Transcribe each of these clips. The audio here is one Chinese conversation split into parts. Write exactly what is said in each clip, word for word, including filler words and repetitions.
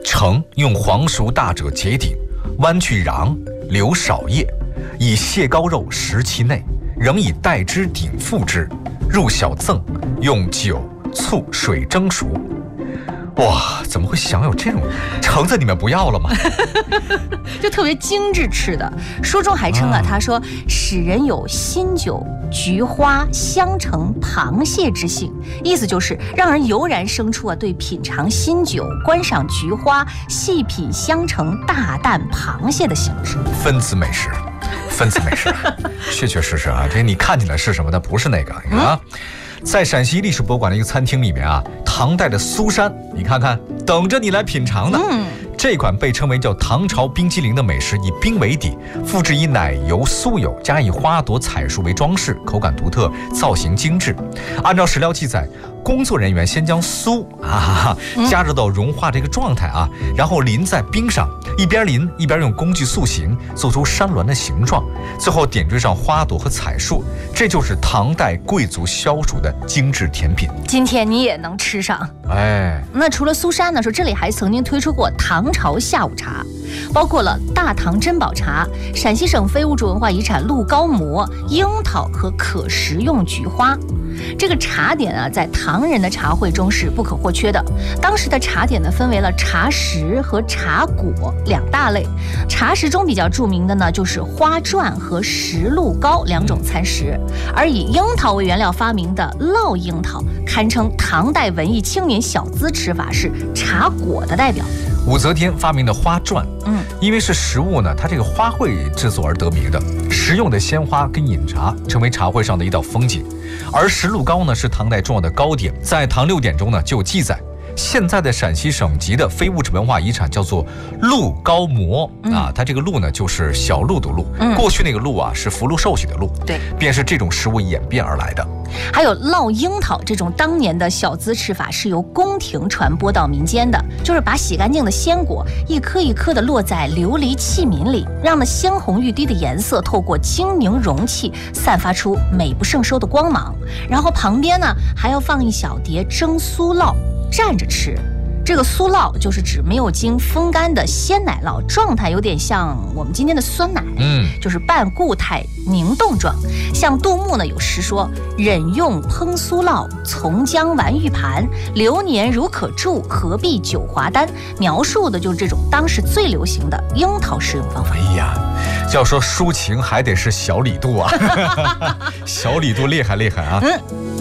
盛用黄熟大者结鼎，弯去瓤，留少液，以蟹膏肉食其内，仍以带汁鼎覆之，入小赠，用酒醋水蒸熟。哇，怎么会享有这种橙子？你们不要了吗？ 就特别精致吃的。书中还称啊，他说使人有新酒、菊花、香橙、螃蟹之性，意思就是让人油然生出啊对品尝新酒、观赏菊花、细品香橙、大啖螃蟹的兴致。 分子美食，分子美食，确确实实啊，这你看起来是什么，但不是那个，你看啊。嗯，在陕西历史博物馆的一个餐厅里面啊，唐代的苏珊，你看看，等着你来品尝呢。嗯，这款被称为叫唐朝冰激凌的美食，以冰为底，复制以奶油、酥油，加以花朵、彩树为装饰，口感独特，造型精致。按照史料记载，工作人员先将酥啊加热到融化这个状态啊，然后淋在冰上，一边淋一边用工具塑形，做出山峦的形状，最后点缀上花朵和彩树，这就是唐代贵族消暑的精致甜品。 今天你也能吃上。 哎， 那除了苏珊呢，说这里还曾经推出过唐朝下午茶，包括了大唐珍宝茶、陕西省非物质文化遗产鹿膏馍、樱桃和可食用菊花。这个茶点啊，在唐人的茶会中是不可或缺的。当时的茶点呢，分为了茶食和茶果两大类。茶食中比较著名的呢，就是花馔和石鹿膏两种餐食，而以樱桃为原料发明的烙樱桃，堪称唐代文艺青年小资吃法，是茶果的代表。 武则天发明的花馔，嗯，因为是食物呢，它这个花卉制作而得名的。食用的鲜花跟饮茶成为茶会上的一道风景。而石鹿膏呢，是唐代重要的糕点，在《唐六典》中呢就有记载。现在的陕西省级的非物质文化遗产叫做鹿膏馍、嗯、啊，它这个鹿呢就是小鹿的鹿、嗯，过去那个鹿啊是福禄寿喜的鹿，对，便是这种食物演变而来的。 还有烙樱桃这种当年的小资吃法，是由宫廷传播到民间的，就是把洗干净的鲜果一颗一颗的落在琉璃器皿里，让那鲜红欲滴的颜色透过晶莹容器散发出美不胜收的光芒，然后旁边呢还要放一小碟蒸酥酪蘸着吃。这个酥酪就是指没有经风干的鲜奶酪，状态有点像我们今天的酸奶，嗯，就是半固态凝冻状。像杜牧呢有诗说：忍用烹酥酪，从姜丸玉盘，流年如可住，何必久华丹。描述的就是这种当时最流行的樱桃食用方法。 哎呀，要说抒情还得是小李杜啊，小李杜厉害厉害啊。嗯，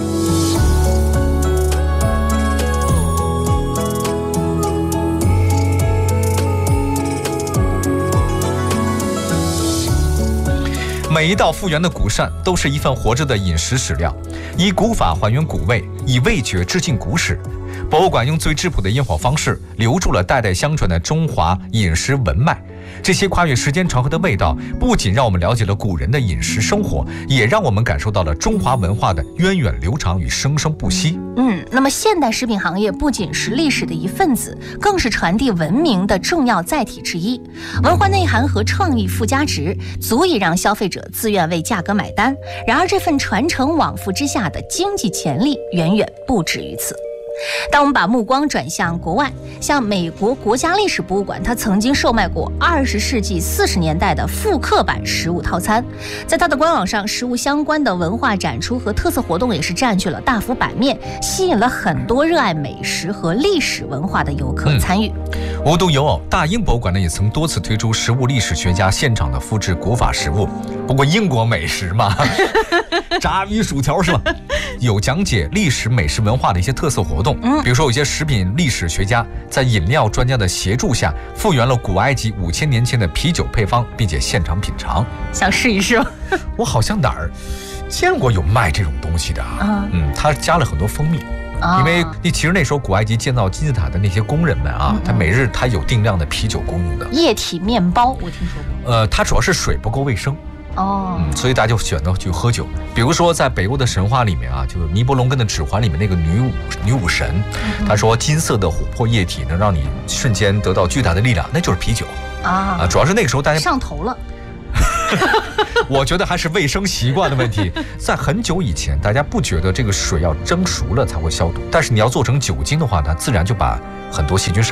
每一道复原的古扇都是一份活着的饮食史料，以古法还原古味，以味觉致敬古史。博物馆用最质朴的烟火方式留住了代代相传的中华饮食文脉。这些跨越时间长河的味道，不仅让我们了解了古人的饮食生活，也让我们感受到了中华文化的源远流长与生生不息。 嗯，那么现代食品行业不仅是历史的一份子，更是传递文明的重要载体之一。文化内涵和创意附加值，足以让消费者自愿为价格买单。然而，这份传承往复之下的经济潜力远远不止于此。当我们把目光转向国外，像美国国家历史博物馆，它曾经售卖过二十世纪四十年代的复刻版食物套餐。在它的官网上，食物相关的文化展出和特色活动也是占据了大幅版面，吸引了很多热爱美食和历史文化的游客参与。 嗯，无独有偶，大英博物馆呢也曾多次推出食物历史学家现场的复制古法食物。不过英国美食嘛，炸鱼薯条是吧？有讲解历史美食文化的一些特色活动，比如说有些食品历史学家在饮料专家的协助下，复原了古埃及五千年前的啤酒配方，并且现场品尝。 想试一试吗？ 我好像哪儿见过有卖这种东西的啊，嗯，他加了很多蜂蜜。因为你其实那时候古埃及建造金字塔的那些工人们啊，他每日他有定量的啤酒供应的。 液体面包我听说过。 呃，它主要是水不够卫生。哦、嗯，所以大家就选择去喝酒。比如说，在北欧的神话里面啊，就是尼伯龙根的指环里面那个女武女武神，嗯、她说金色的琥珀液体能让你瞬间得到巨大的力量，那就是啤酒啊。啊，主要是那个时候大家上头了。 我觉得还是卫生习惯的问题。在很久以前，大家不觉得这个水要蒸熟了才会消毒，但是你要做成酒精的话，它自然就把很多细菌杀掉。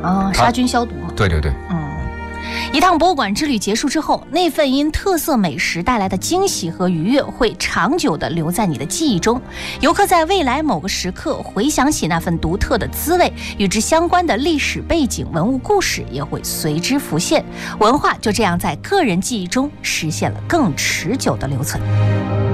啊，杀菌消毒嘛。 对对对， 嗯。一趟博物馆之旅结束之后，那份因特色美食带来的惊喜和愉悦会长久地留在你的记忆中。游客在未来某个时刻回想起那份独特的滋味，与之相关的历史背景、文物故事也会随之浮现。文化就这样在个人记忆中实现了更持久的留存。